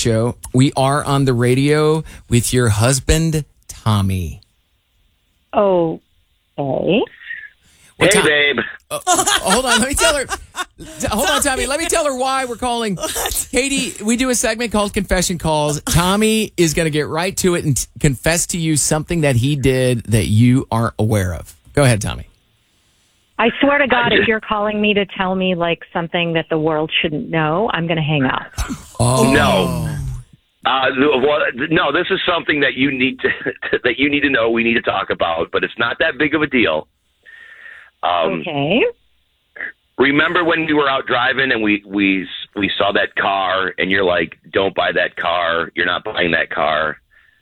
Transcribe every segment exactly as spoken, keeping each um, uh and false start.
show. We are on the radio with your husband, Tommy. Oh, okay. Hey, Tom- babe. Oh, hold on, let me tell her. Hold on, Tommy. Let me tell her why we're calling. Katie, we do a segment called Confession Calls. Tommy is going to get right to it and t- confess to you something that he did that you aren't aware of. Go ahead, Tommy. I swear to God, if you're calling me to tell me like something that the world shouldn't know, I'm going to hang up. Oh. No. Uh, well, no, this is something that you need to that you need to know. We need to talk about, but it's not that big of a deal. Um, Okay. Remember when we were out driving and we, we we saw that car and you're like, don't buy that car. You're not buying that car.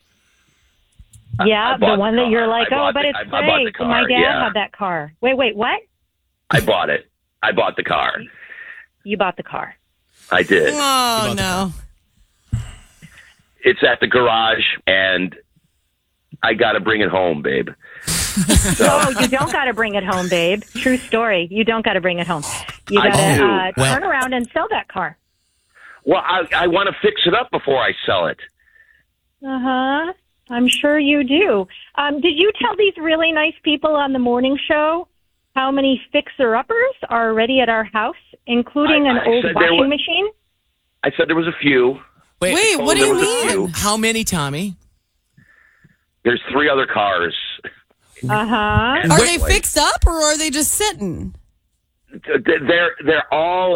Yeah, I bought the one the that you're car. like, I oh, bought but the- it's I- I bought the great. car, My dad yeah. had that car. Wait, wait, what? I bought it. I bought the car. You bought the car. I did. Oh, no. It's at the garage and I got to bring it home, babe. Oh, you don't got to bring it home, babe. True story. You don't got to bring it home. You I got to do. uh, Well- turn around and sell that car. Well, I, I want to fix it up before I sell it. Uh-huh. I'm sure you do. Um, did you tell these really nice people on the morning show how many fixer-uppers are already at our house, including I- an I old said there washing were- machine? I said there was a few. Wait, Wait, Oh, what do there you was a few. mean? how many, Tommy? There's three other cars. Uh-huh. And Are wait, they wait. fixed up or are they just sitting? They're they're all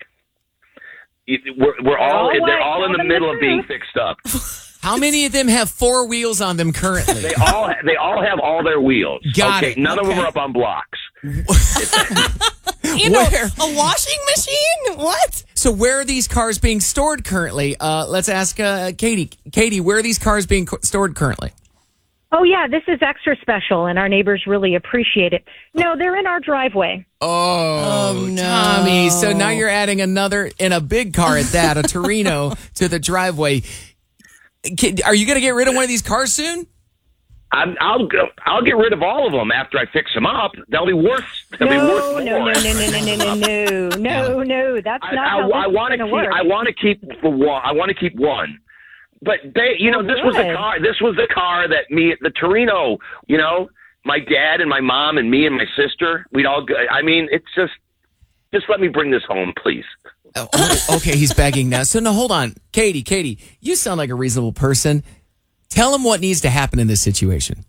we're, we're all all they're what? all in Tell the them the middle of being truth. fixed up. How many of them have four wheels on them currently? They all they all have all their wheels. Got okay, it. none of them Okay. are up on blocks. You know, Where? a washing machine? What? So where are these cars being stored currently? Uh, let's ask uh, Katie. Katie, where are these cars being co- stored currently? Oh, yeah, this is extra special, and our neighbors really appreciate it. No, they're in our driveway. Oh, Oh, no. Tommy. So now you're adding another, in a big car at that, a Torino, to the driveway. Can- Are you going to get rid of one of these cars soon? I'm, I'll go, I'll get rid of all of them after I fix them up. They'll be worth they'll be No, worth no, more. no, no, no, no, no, no, no, no, no. That's I, not how I, this I is want to going keep. to work. I want to keep the one. I want to keep one. But they, you know, Oh, this was the good. car. This was the car that me, the Torino. You know, my dad and my mom and me and my sister. We'd all. Go, I mean, it's just, just let me bring this home, please. Oh, oh, okay, he's begging now. So no, hold on. Katie, Katie, you sound like a reasonable person. Tell him what needs to happen in this situation.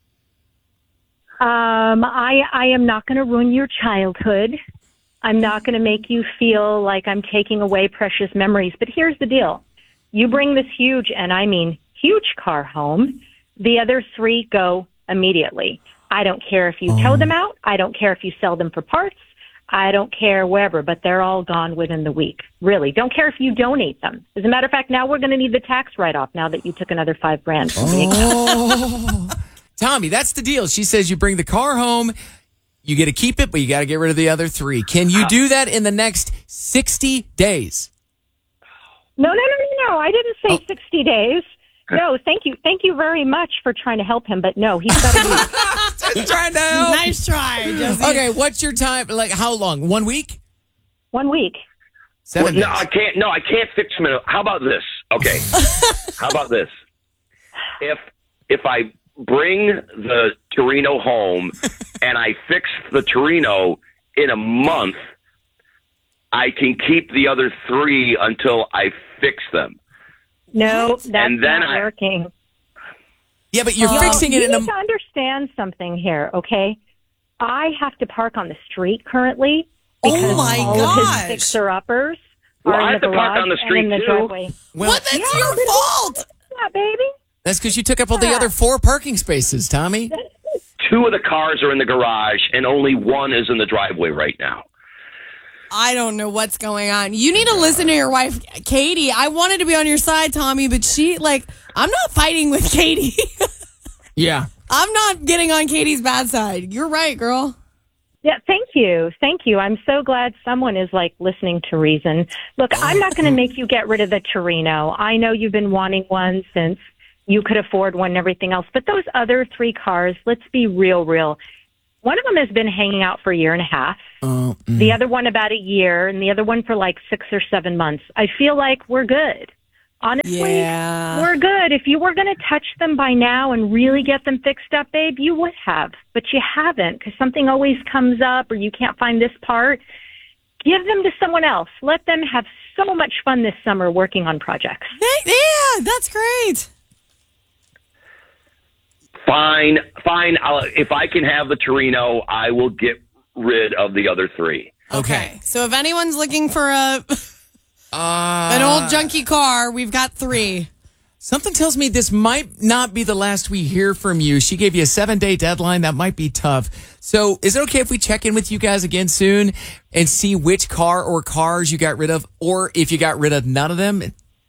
Um, I, I am not going to ruin your childhood. I'm not going to make you feel like I'm taking away precious memories. But here's the deal. You bring this huge, and I mean huge car home. The other three go immediately. I don't care if you tow them out. I don't care if you sell them for parts. I don't care wherever, but they're all gone within the week. Really. Don't care if you donate them. As a matter of fact, now we're going to need the tax write-off now that you took another five grand from the account. Oh, Tommy, that's the deal. She says you bring the car home, you get to keep it, but you got to get rid of the other three. Can you do that in the next sixty days? No, no, no, no, no. I didn't say Oh. sixty days. No, thank you. Thank you very much for trying to help him, but no, he's got to leave. Just trying to help. Nice try, Jesse. Okay, what's your time? Like, how long? One week? One week. Seven Well, no, days. I can't. No, I can't fix them. in a- How about this? Okay. How about this? If if I bring the Torino home and I fix the Torino in a month, I can keep the other three until I fix them. No, that's And then not I- working. Yeah, but you're Y'all, fixing it you in a. need to understand something here, okay? I have to park on the street currently because Oh, my all of gosh. his fixer-uppers Well, are I in have the to park garage on the street, and in the too. driveway. Well, What? That's Yeah, your but- fault. Yeah, baby. that's because you took up all the other four parking spaces, Tommy. Two of the cars are in the garage, and only one is in the driveway right now. I don't know what's going on. You need to listen to your wife, Katie. I wanted to be on your side, Tommy, but she, like, I'm not fighting with Katie. Yeah. I'm not getting on Katie's bad side. You're right, girl. Yeah, thank you. Thank you. I'm so glad someone is like listening to reason. Look, I'm not going to make you get rid of the Torino. I know you've been wanting one since you could afford one and everything else. But those other three cars, let's be real, real. One of them has been hanging out for a year and a half. Oh, mm. The other one about a year, and the other one for like six or seven months. I feel like we're good. Honestly, Yeah. we're good. If you were going to touch them by now and really get them fixed up, babe, you would have. But you haven't because something always comes up or you can't find this part. Give them to someone else. Let them have so much fun this summer working on projects. Yeah, that's great. Fine, fine. I'll, if I can have the Torino, I will get rid of the other three. Okay. So if anyone's looking for a Uh, an old junky car, we've got three. Something tells me this might not be the last we hear from you. She gave you a seven-day deadline. That might be tough. So is it okay if we check in with you guys again soon and see which car or cars you got rid of, or if you got rid of none of them?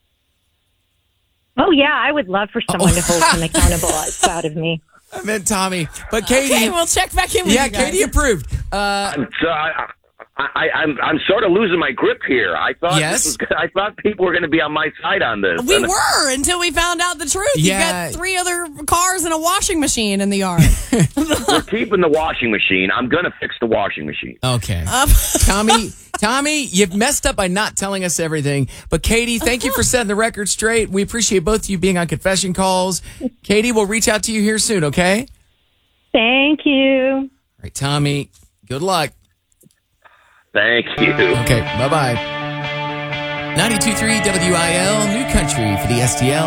Oh, yeah, I would love for someone to hold them accountable out of me. I meant Tommy. But Katie. Okay, we'll check back in with yeah, you guys. Katie approved. Uh, I'm, so I, I, I'm I'm sort of losing my grip here. I thought Yes? this was, I thought people were going to be on my side on this. We And- were until we found out the truth. Yeah. You've got three other cars and a washing machine in the yard. We're keeping the washing machine. I'm going to fix the washing machine. okay. Um, Tommy, Tommy, you've messed up by not telling us everything. But Katie, thank you for setting the record straight. We appreciate both of you being on Confession Calls. Katie, we'll reach out to you here soon, okay? Thank you. All right, Tommy, good luck. Thank you. Okay, bye-bye. ninety-two point three W I L, New Country for the S T L.